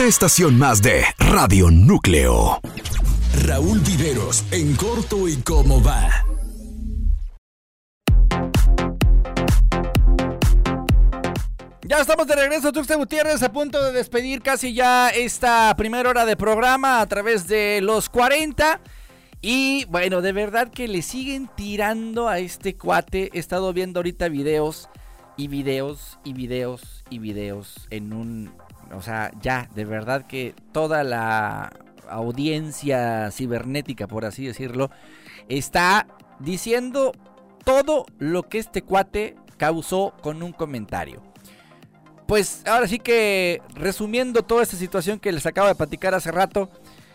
Una estación más de Radio Núcleo. Raúl Viveros en corto y cómo va. Ya estamos de regreso, Tuxtla Gutiérrez, a punto de despedir casi ya esta primera hora de programa a través de los 40. Y bueno, de verdad que le siguen tirando a este cuate. He estado viendo ahorita videos y videos y videos y videos en un... O sea, ya, de verdad que toda la audiencia cibernética, por así decirlo, está diciendo todo lo que este cuate causó con un comentario. Pues ahora sí que, resumiendo toda esta situación que les acabo de platicar hace rato,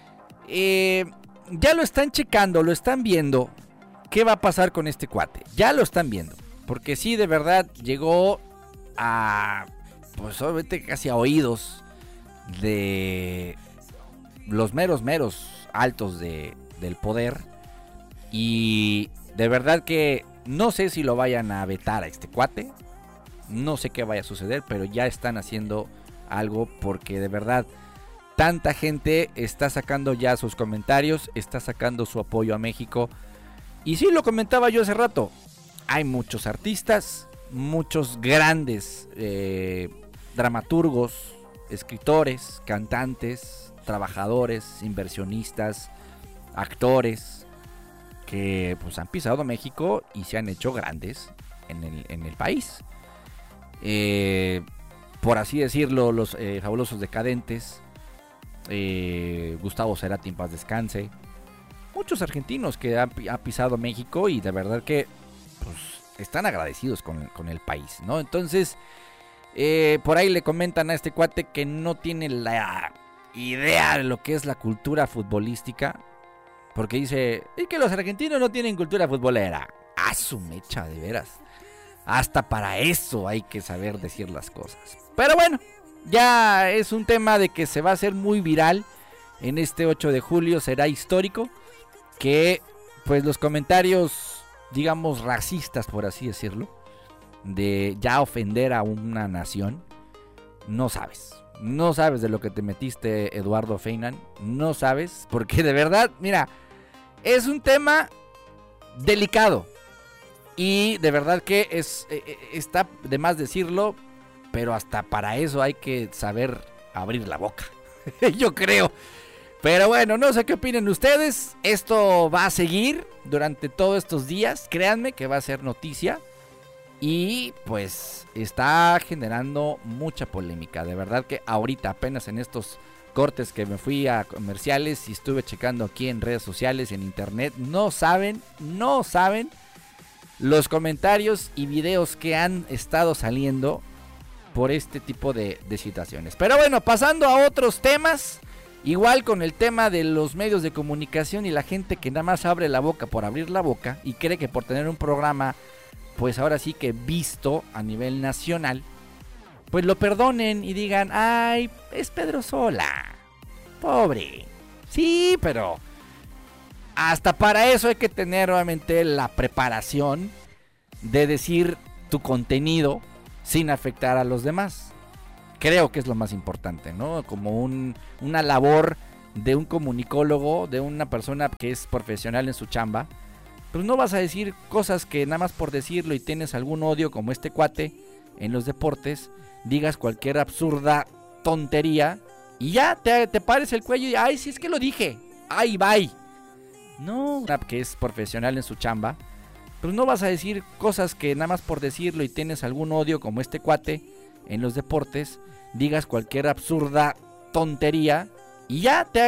ya lo están checando, lo están viendo. ¿Qué va a pasar con este cuate? Ya lo están viendo. Porque sí, de verdad, llegó a... Pues obviamente casi a oídos de los meros altos del poder. Y de verdad que no sé si lo vayan a vetar a este cuate. No sé qué vaya a suceder, pero ya están haciendo algo porque de verdad tanta gente está sacando ya sus comentarios, está sacando su apoyo a México. Y sí, lo comentaba yo hace rato, hay muchos artistas, muchos grandes dramaturgos, escritores, cantantes, trabajadores, inversionistas, actores que pues han pisado México y se han hecho grandes en el país. Por así decirlo, los Fabulosos Decadentes, Gustavo Cerati en paz descanse, muchos argentinos que han pisado México y de verdad que pues están agradecidos con el país, ¿no? Entonces por ahí le comentan a este cuate que no tiene la idea de lo que es la cultura futbolística, porque dice, es que los argentinos no tienen cultura futbolera. ¡Ah, su mecha, de veras! Hasta para eso hay que saber decir las cosas. Pero bueno, ya es un tema de que se va a hacer muy viral. En este 8 de julio será histórico que pues los comentarios, digamos, racistas, por así decirlo, de ya ofender a una nación, no sabes de lo que te metiste, Eduardo Feynman, no sabes, porque de verdad, mira, es un tema delicado. Y de verdad que está de más decirlo, pero hasta para eso hay que saber abrir la boca, yo creo. Pero bueno, no sé qué opinen ustedes. Esto va a seguir durante todos estos días, créanme que va a ser noticia. Y pues está generando mucha polémica. De verdad que ahorita apenas en estos cortes que me fui a comerciales y estuve checando aquí en redes sociales, en internet, no saben los comentarios y videos que han estado saliendo por este tipo de situaciones. Pero bueno, pasando a otros temas, igual con el tema de los medios de comunicación y la gente que nada más abre la boca por abrir la boca y cree que por tener un programa, pues ahora sí que visto a nivel nacional, pues lo perdonen y digan, ay, es Pedro Sola, pobre. Sí, pero hasta para eso hay que tener obviamente la preparación de decir tu contenido sin afectar a los demás. Creo que es lo más importante, ¿no? Como una labor de un comunicólogo, de una persona que es profesional en su chamba. Pues no vas a decir cosas que nada más por decirlo y tienes algún odio como este cuate en los deportes, digas cualquier absurda tontería y ya te pares el cuello y ay, si es que lo dije, ay, bye. No, que es profesional en su chamba, pues no vas a decir cosas que nada más por decirlo y tienes algún odio como este cuate en los deportes, digas cualquier absurda tontería y ya